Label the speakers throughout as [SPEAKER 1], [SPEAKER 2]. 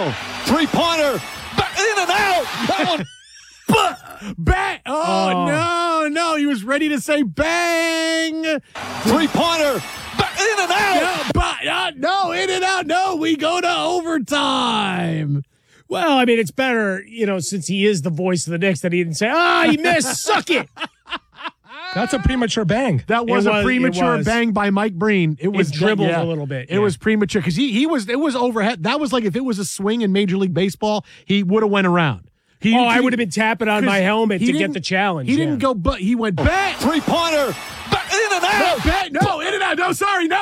[SPEAKER 1] Merrill, three-pointer, in and out. That one.
[SPEAKER 2] Bang! No, he was ready to say bang.
[SPEAKER 1] Three-pointer, in and out.
[SPEAKER 2] No, in and out. No, we go to overtime.
[SPEAKER 3] Well, I mean, it's better, since he is the voice of the Knicks, that he didn't say, he missed, suck it.
[SPEAKER 4] That's a premature bang.
[SPEAKER 2] That was a premature bang by Mike Breen. It was
[SPEAKER 3] dribbled a little bit.
[SPEAKER 2] It was premature because it was overhead. That was like if it was a swing in Major League Baseball, he would have went around.
[SPEAKER 3] I would have been tapping on my helmet to get the challenge.
[SPEAKER 2] He didn't go, but he went bang.
[SPEAKER 1] Three-pointer, in and out.
[SPEAKER 2] No, in and out. No, sorry. No.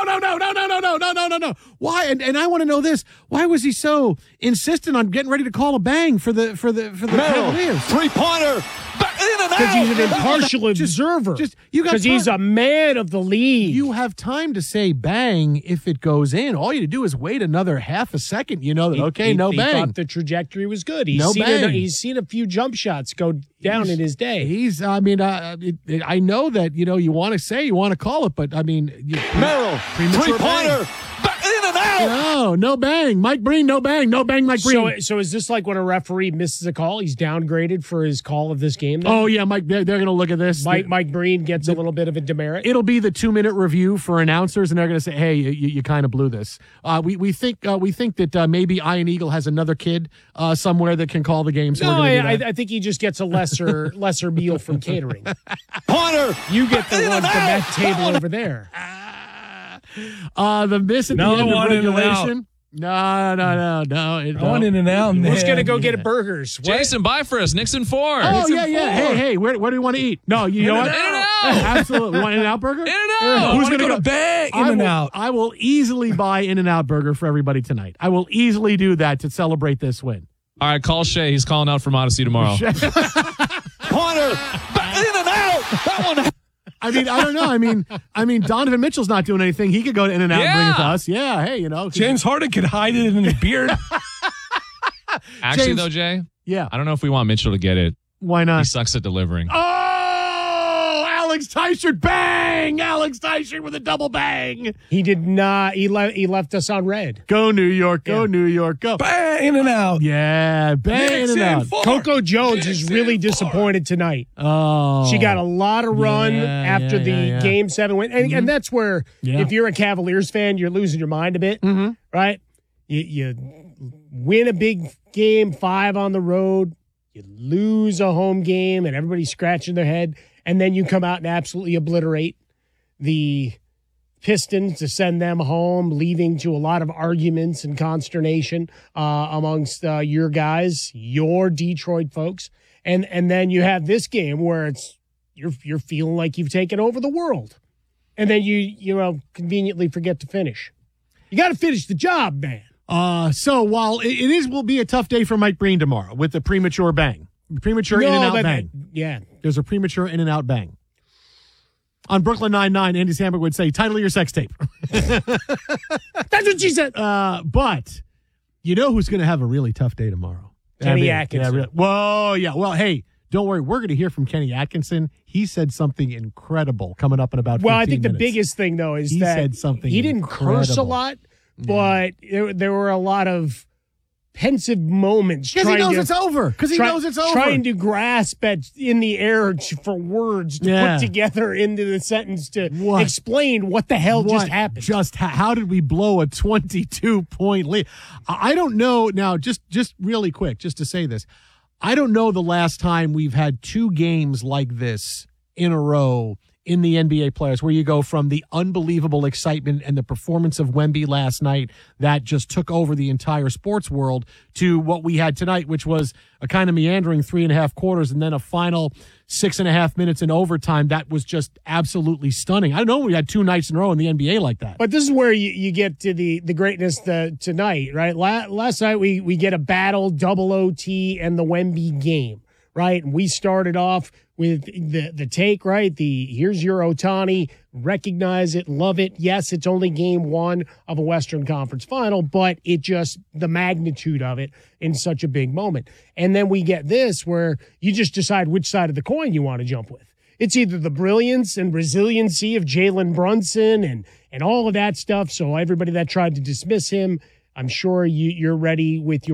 [SPEAKER 2] Why? And I want to know this. Why was he so insistent on getting ready to call a bang for the Cavaliers?
[SPEAKER 1] Three-pointer, in and out.
[SPEAKER 3] Because he's an impartial observer. Because he's a man of the league.
[SPEAKER 2] You have time to say bang if it goes in. All you do is wait another half a second. You know that, no bang.
[SPEAKER 3] He thought the trajectory was good. He's seen a few jump shots go down in his day.
[SPEAKER 2] I know that, you want to say, you want to call it, but I mean.
[SPEAKER 1] Merrill, three-pointer, in and out.
[SPEAKER 2] No bang. Mike Breen, no bang. No bang, Mike Breen.
[SPEAKER 3] So is this like when a referee misses a call? He's downgraded for his call of this game then?
[SPEAKER 2] Oh, yeah, Mike. They're going to look at this.
[SPEAKER 3] Mike Breen gets a little bit of a demerit.
[SPEAKER 2] It'll be the 2-minute review for announcers, and they're going to say, "Hey, you kind of blew this." We think that maybe Ian Eagle has another kid somewhere that can call the game. So
[SPEAKER 3] I think he just gets a lesser meal from catering.
[SPEAKER 1] Pointer,
[SPEAKER 3] you get the one from that table over there.
[SPEAKER 2] The miss at the end of regulation. No.
[SPEAKER 4] I want in and out.
[SPEAKER 3] Who's going to go get burgers?
[SPEAKER 5] Jason, buy for us. Nixon 4.
[SPEAKER 2] Oh, yeah. Hey, where do we want to eat? No, you know what?
[SPEAKER 5] In-N-Out.
[SPEAKER 2] Absolutely. You want In-N-Out burger?
[SPEAKER 5] In-N-Out.
[SPEAKER 2] Who's going to
[SPEAKER 4] go bang In-N-Out?
[SPEAKER 2] I will easily buy In-N-Out burger for everybody tonight. I will easily do that to celebrate this win.
[SPEAKER 5] All right, call Shea. He's calling out from Odyssey tomorrow.
[SPEAKER 1] Pointer, in and out. That one.
[SPEAKER 2] I don't know. I mean, Donovan Mitchell's not doing anything. He could go to In-N-Out and bring it to us. Yeah, hey,
[SPEAKER 4] James Harden could hide it in his beard.
[SPEAKER 5] Actually, though, Jay,
[SPEAKER 2] yeah,
[SPEAKER 5] I don't know if we want Mitchell to get it.
[SPEAKER 2] Why not?
[SPEAKER 5] He sucks at delivering.
[SPEAKER 2] Oh, Alex Teichert, bang! Alex Teichert with a double bang.
[SPEAKER 3] He did not. He left us on red.
[SPEAKER 2] Go New York, go New York, go.
[SPEAKER 4] Bang, In-N-Out.
[SPEAKER 2] Yeah, bang, In-N-Out.
[SPEAKER 3] Coco Jones is really disappointed tonight.
[SPEAKER 2] Oh.
[SPEAKER 3] She got a lot of run after the Game 7 win. And that's where, if you're a Cavaliers fan, you're losing your mind a bit, right? You win a big game, 5 on the road. You lose a home game, and everybody's scratching their head. And then you come out and absolutely obliterate the Pistons to send them home, leading to a lot of arguments and consternation amongst your guys, your Detroit folks. And then you have this game where you're feeling like you've taken over the world. And then you conveniently forget to finish. You got to finish the job, man.
[SPEAKER 2] So while it will be a tough day for Mike Breen tomorrow with the premature bang. Premature In-N-Out bang.
[SPEAKER 3] Yeah.
[SPEAKER 2] There's a premature In-N-Out bang. On Brooklyn Nine-Nine, Andy Samberg would say, title of your sex tape.
[SPEAKER 3] That's what she said.
[SPEAKER 2] But you know who's going to have a really tough day tomorrow?
[SPEAKER 3] Kenny Atkinson.
[SPEAKER 2] Yeah, really. Whoa, yeah. Well, hey, don't worry. We're going to hear from Kenny Atkinson. He said something incredible coming up in about 15
[SPEAKER 3] Well, I think
[SPEAKER 2] minutes.
[SPEAKER 3] the biggest thing, though, is
[SPEAKER 2] he
[SPEAKER 3] that
[SPEAKER 2] said something
[SPEAKER 3] he didn't curse a lot, but there were a lot of pensive moments.
[SPEAKER 2] Because he knows it's over.
[SPEAKER 3] Trying to grasp in the air for words to put together into the sentence to explain what the hell just happened.
[SPEAKER 2] How did we blow a 22-point lead? I don't know. Now, just really quick, just to say this. I don't know the last time we've had 2 games like this in a row in the NBA players, where you go from the unbelievable excitement and the performance of Wemby last night that just took over the entire sports world to what we had tonight, which was a kind of meandering 3.5 quarters and then a final 6.5 minutes in overtime. That was just absolutely stunning. I don't know. We had 2 nights in a row in the NBA like that.
[SPEAKER 3] But this is where you get to the greatness tonight, right? Last night we get a battle, double OT, and the Wemby game, right? And we started off with the take, right? Here's your Ohtani, recognize it, love it. Yes, it's only game 1 of a Western Conference final, but the magnitude of it in such a big moment. And then we get this where you just decide which side of the coin you want to jump with. It's either the brilliance and resiliency of Jalen Brunson and all of that stuff. So everybody that tried to dismiss him, I'm sure you're ready with your